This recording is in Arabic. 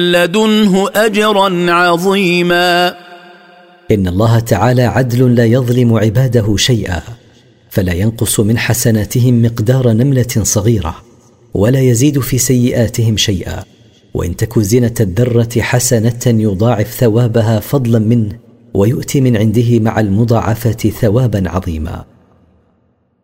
لدنه أجرا عظيما. إن الله تعالى عدل لا يظلم عباده شيئا، فلا ينقص من حسناتهم مقدار نملة صغيرة، ولا يزيد في سيئاتهم شيئا، وإن تك زنة الذرة حسنة يضاعف ثوابها فضلا منه، ويؤتي من عنده مع المضاعفة ثوابا عظيما.